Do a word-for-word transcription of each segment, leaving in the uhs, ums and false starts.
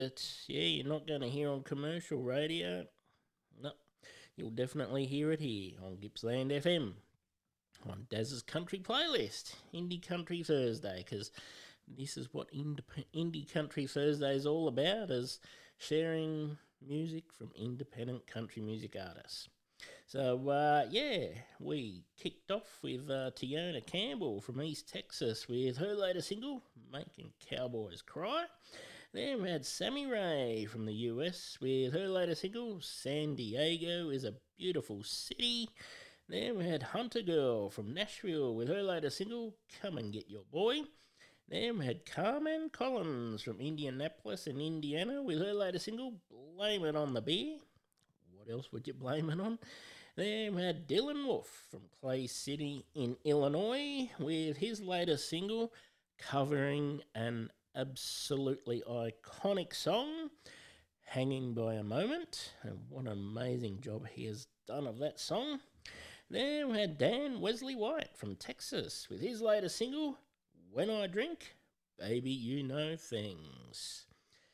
But yeah, you're not going to hear on commercial radio. No, you'll definitely hear it here on Gippsland F M, on Daz's Country Playlist, Indie Country Thursday, because this is what Indep- Indie Country Thursday is all about, is sharing music from independent country music artists. So, uh, yeah, we kicked off with uh, Tiona Campbell from East Texas with her latest single, Making Cowboys Cry. Then we had Sammy Ray from the U S with her latest single, San Diego is a Beautiful City. Then we had Hunter Girl from Nashville with her latest single, Come and Get Your Boy. Then we had Carmen Collins from Indianapolis in Indiana with her latest single, Blame It on the Beer. What else would you blame it on? Then we had Dylan Wolf from Clay City in Illinois with his latest single, covering an absolutely iconic song, Hanging by a Moment. And what an amazing job he has done of that song. Then we had Dan Wesley White from Texas with his latest single, When I Drink, Baby You Know Things.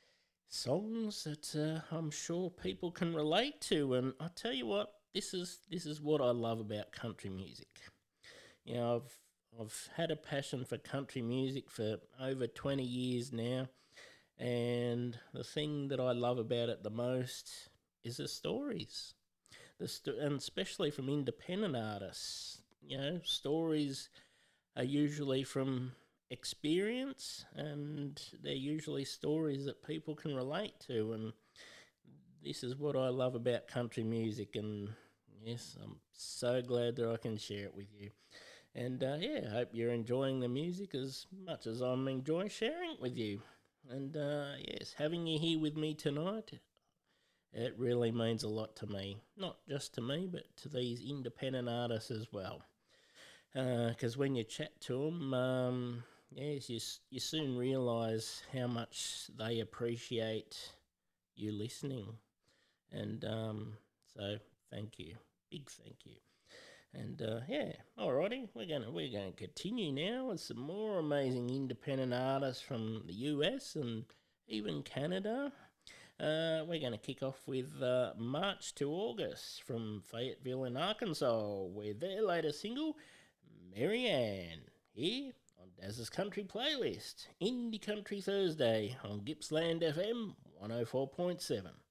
Songs that uh, I'm sure people can relate to, and I tell you what, this is this is what I love about country music. You know, I've I've had a passion for country music for over twenty years now, and the thing that I love about it the most is the stories, the sto- and especially from independent artists. You know, stories are usually from experience, and they're usually stories that people can relate to, and this is what I love about country music. And yes, I'm so glad that I can share it with you. And uh, yeah, I hope you're enjoying the music as much as I'm enjoying sharing it with you. And uh, yes, having you here with me tonight, it really means a lot to me. Not just to me, but to these independent artists as well. Because uh, when you chat to them, um, yes, you, you soon realise how much they appreciate you listening. And um, so, thank you. Big thank you. And uh, yeah, alrighty, we're gonna we're gonna continue now with some more amazing independent artists from the U S and even Canada. Uh, we're going to kick off with uh, March to August from Fayetteville in Arkansas with their latest single, Marianne, here on Daz's Country Playlist, Indie Country Thursday on Gippsland F M one oh four point seven.